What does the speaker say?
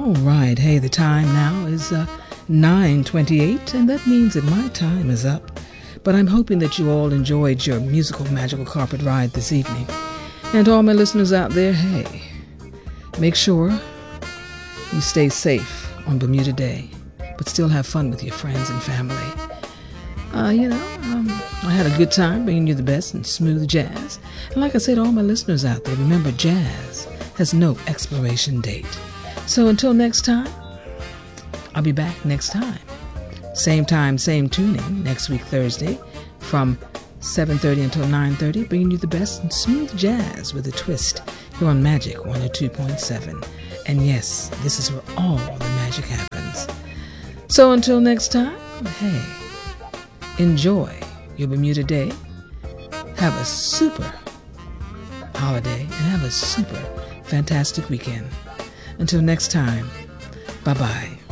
All right. Hey, the time now is 9:28, and that means that my time is up. But I'm hoping that you all enjoyed your musical, magical carpet ride this evening. And to all my listeners out there, hey, make sure you stay safe on Bermuda Day, but still have fun with your friends and family. I had a good time bringing you the best in smooth jazz. And like I said to all my listeners out there, remember, jazz has no expiration date. So until next time, I'll be back next time. Same time, same tuning, next week Thursday from 7:30 until 9:30, bringing you the best in smooth jazz with a twist here on Magic 102.7. And yes, this is where all the magic happens. So until next time, hey, enjoy your Bermuda Day. Have a super holiday and have a super fantastic weekend. Until next time, bye-bye.